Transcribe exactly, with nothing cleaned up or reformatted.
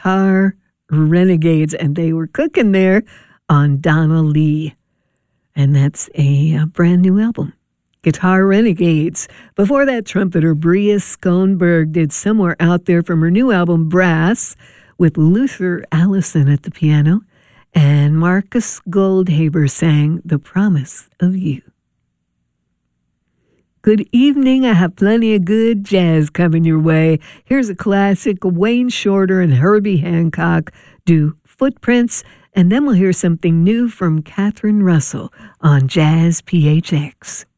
Guitar Renegades, and they were cooking there on Donna Lee. And that's a, a brand new album, Guitar Renegades. Before that, trumpeter Bria Schoenberg did Somewhere Out There from her new album, Brass, with Luther Allison at the piano. And Marcus Goldhaber sang The Promise of You. Good evening. I have plenty of good jazz coming your way. Here's a classic. Wayne Shorter and Herbie Hancock do Footprints, and then we'll hear something new from Catherine Russell on Jazz P H X.